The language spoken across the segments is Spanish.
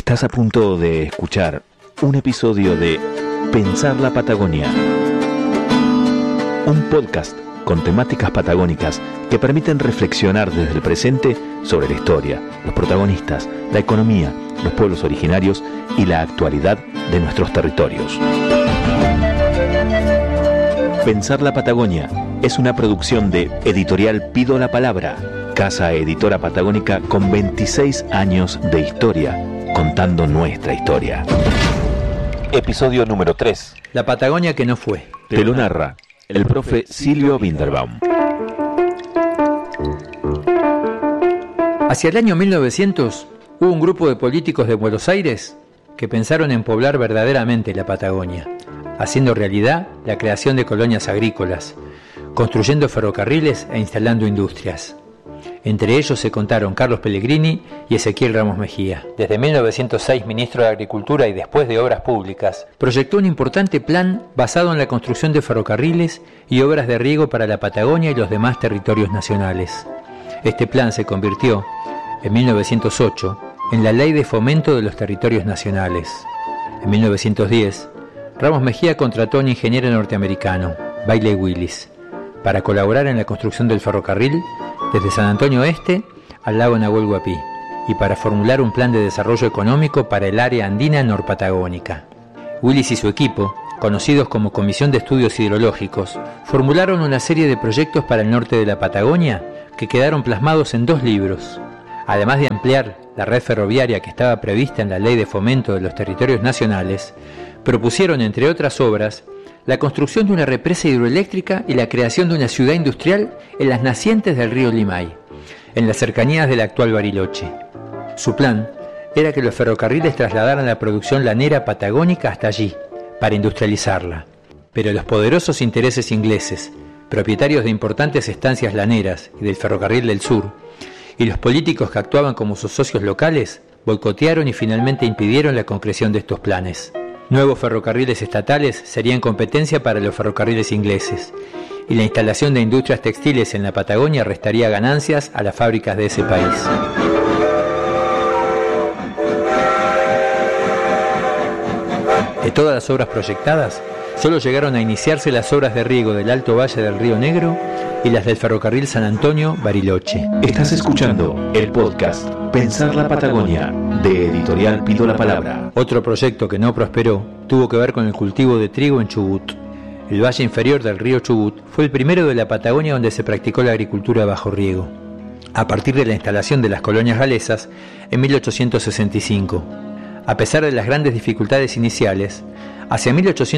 Estás a punto de escuchar un episodio de Pensar la Patagonia, un podcast con temáticas patagónicas que permiten reflexionar desde el presente sobre la historia, los protagonistas, la economía, los pueblos originarios y la actualidad de nuestros territorios. Pensar la Patagonia es una producción de Editorial Pido la Palabra, casa editora patagónica con 26 años de historia, contando nuestra historia. Episodio número 3. La Patagonia que no fue. Te lo narra el profe Silvio Winderbaum. Hacia el año 1900 hubo un grupo de políticos de Buenos Aires que pensaron en poblar verdaderamente la Patagonia, haciendo realidad la creación de colonias agrícolas, construyendo ferrocarriles e instalando industrias. Entre ellos se contaron Carlos Pellegrini y Ezequiel Ramos Mejía. Desde 1906 ministro de Agricultura y después de Obras Públicas, proyectó un importante plan basado en la construcción de ferrocarriles y obras de riego para la Patagonia y los demás territorios nacionales. Este plan se convirtió, en 1908, en la Ley de Fomento de los Territorios Nacionales. En 1910, Ramos Mejía contrató a un ingeniero norteamericano, Bailey Willis, para colaborar en la construcción del ferrocarril desde San Antonio Este al lago Nahuel Huapi y para formular un plan de desarrollo económico para el área andina norpatagónica. Willis y su equipo, conocidos como Comisión de Estudios Hidrológicos, formularon una serie de proyectos para el norte de la Patagonia que quedaron plasmados en 2 libros. Además de ampliar la red ferroviaria que estaba prevista en la Ley de Fomento de los Territorios Nacionales, propusieron, entre otras obras, la construcción de una represa hidroeléctrica y la creación de una ciudad industrial en las nacientes del río Limay, en las cercanías del actual Bariloche. Su plan era que los ferrocarriles trasladaran la producción lanera patagónica hasta allí, para industrializarla. Pero los poderosos intereses ingleses, propietarios de importantes estancias laneras y del ferrocarril del sur, y los políticos que actuaban como sus socios locales, boicotearon y finalmente impidieron la concreción de estos planes. Nuevos ferrocarriles estatales serían competencia para los ferrocarriles ingleses, y la instalación de industrias textiles en la Patagonia restaría ganancias a las fábricas de ese país. De todas las obras proyectadas, solo llegaron a iniciarse las obras de riego del Alto Valle del Río Negro y las del ferrocarril San Antonio-Bariloche. Estás escuchando el podcast Pensar la Patagonia, de Editorial Pido la Palabra. Otro proyecto que no prosperó tuvo que ver con el cultivo de trigo en Chubut. El valle inferior del río Chubut fue el primero de la Patagonia donde se practicó la agricultura bajo riego, a partir de la instalación de las colonias galesas en 1865. A pesar de las grandes dificultades iniciales, hacia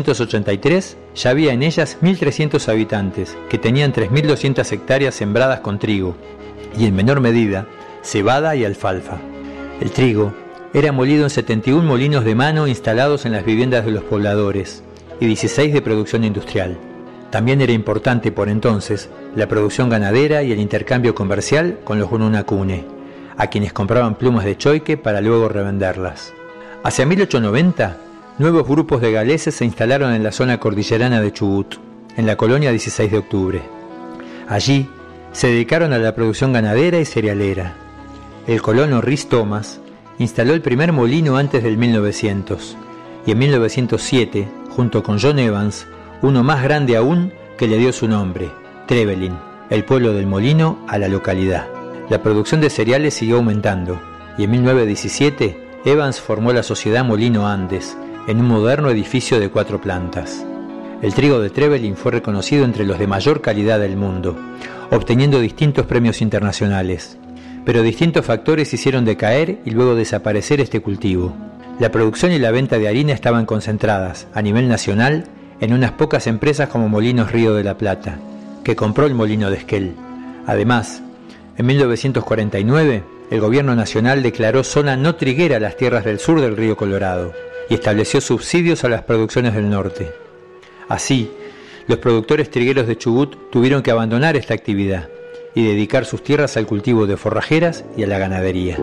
1883 ya había en ellas 1.300 habitantes que tenían 3.200 hectáreas sembradas con trigo y, en menor medida, cebada y alfalfa. El trigo era molido en 71 molinos de mano instalados en las viviendas de los pobladores y 16 de producción industrial. También era importante por entonces la producción ganadera y el intercambio comercial con los Gununacune, a quienes compraban plumas de choique para luego revenderlas. Hacia 1890, nuevos grupos de galeses se instalaron en la zona cordillerana de Chubut, en la colonia 16 de octubre. Allí se dedicaron a la producción ganadera y cerealera. El colono Rhys Thomas instaló el primer molino antes del 1900 y en 1907, junto con John Evans, uno más grande aún que le dio su nombre, Trevelin, el pueblo del molino, a la localidad. La producción de cereales siguió aumentando y en 1917 Evans formó la Sociedad Molino Andes, en un moderno edificio de 4 plantas. El trigo de Trevelin fue reconocido entre los de mayor calidad del mundo, obteniendo distintos premios internacionales. Pero distintos factores hicieron decaer y luego desaparecer este cultivo. La producción y la venta de harina estaban concentradas, a nivel nacional, en unas pocas empresas como Molinos Río de la Plata, que compró el molino de Esquel. Además, en 1949, el gobierno nacional declaró zona no triguera las tierras del sur del río Colorado y estableció subsidios a las producciones del norte. Así, los productores trigueros de Chubut tuvieron que abandonar esta actividad y dedicar sus tierras al cultivo de forrajeras y a la ganadería.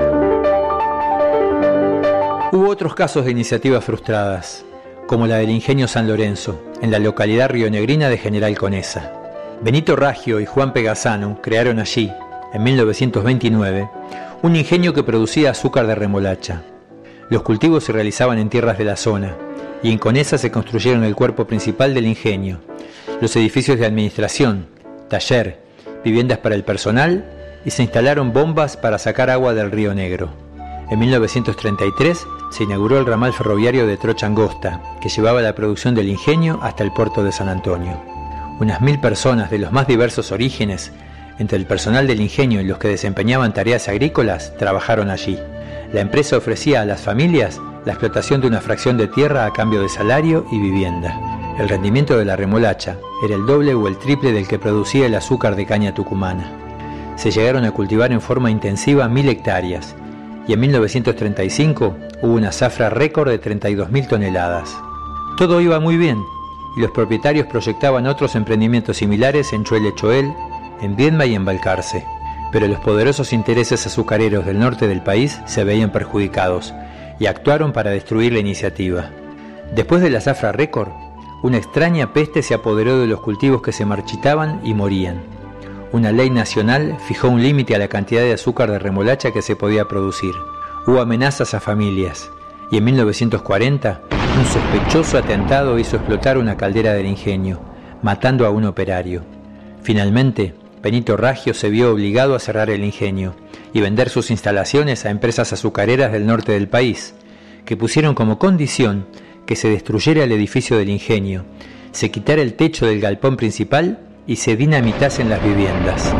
Hubo otros casos de iniciativas frustradas, como la del Ingenio San Lorenzo, en la localidad rionegrina de General Conesa. Benito Raggio y Juan Pegazzano crearon allí, en 1929, un ingenio que producía azúcar de remolacha. Los cultivos se realizaban en tierras de la zona, y en Conesa se construyeron el cuerpo principal del ingenio, los edificios de administración, taller, viviendas para el personal, y se instalaron bombas para sacar agua del Río Negro. En 1933 se inauguró el ramal ferroviario de Trocha Angosta, que llevaba la producción del ingenio hasta el puerto de San Antonio. Unas 1000 personas de los más diversos orígenes, entre el personal del ingenio y los que desempeñaban tareas agrícolas, trabajaron allí. La empresa ofrecía a las familias la explotación de una fracción de tierra a cambio de salario y vivienda. El rendimiento de la remolacha era el doble o el triple del que producía el azúcar de caña tucumana. Se llegaron a cultivar en forma intensiva 1000 hectáreas, y en 1935 hubo una zafra récord de 32.000 toneladas. Todo iba muy bien, y los propietarios proyectaban otros emprendimientos similares en Choel, en Viedma y en Balcarce. Pero los poderosos intereses azucareros del norte del país se veían perjudicados y actuaron para destruir la iniciativa. Después de la zafra récord, una extraña peste se apoderó de los cultivos que se marchitaban y morían. Una ley nacional fijó un límite a la cantidad de azúcar de remolacha que se podía producir. Hubo amenazas a familias, y en 1940 un sospechoso atentado hizo explotar una caldera del ingenio, matando a un operario. Finalmente, Benito Raggio se vio obligado a cerrar el ingenio y vender sus instalaciones a empresas azucareras del norte del país, que pusieron como condición que se destruyera el edificio del ingenio, se quitara el techo del galpón principal y se dinamitasen las viviendas.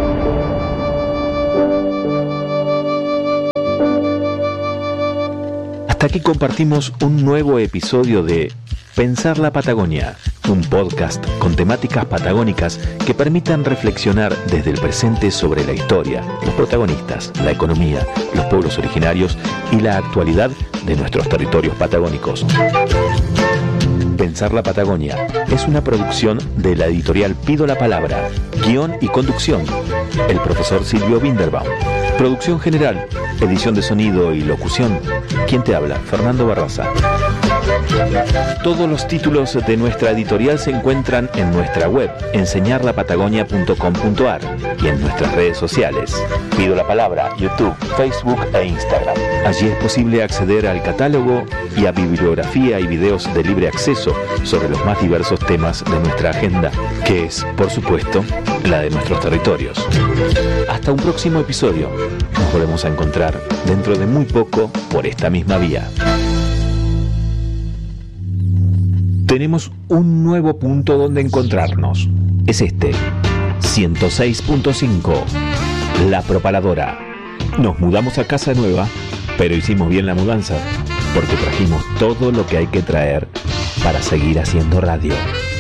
Hasta aquí compartimos un nuevo episodio de Pensar la Patagonia, un podcast con temáticas patagónicas que permitan reflexionar desde el presente sobre la historia, los protagonistas, la economía, los pueblos originarios y la actualidad de nuestros territorios patagónicos. Pensar la Patagonia es una producción de la editorial Pido la Palabra. Guión y conducción, el profesor Silvio Binderbaum. Producción general, edición de sonido y locución. ¿Quién te habla? Fernando Barraza. Todos los títulos de nuestra editorial se encuentran en nuestra web, enseñarlapatagonia.com.ar, y en nuestras redes sociales. Pido la Palabra, YouTube, Facebook e Instagram. Allí es posible acceder al catálogo y a bibliografía y videos de libre acceso sobre los más diversos temas de nuestra agenda, que es, por supuesto, la de nuestros territorios. Hasta un próximo episodio. Nos volvemos a encontrar dentro de muy poco por esta misma vía. Tenemos un nuevo punto donde encontrarnos. Es este, 106.5, La Propaladora. Nos mudamos a casa nueva, pero hicimos bien la mudanza, porque trajimos todo lo que hay que traer para seguir haciendo radio.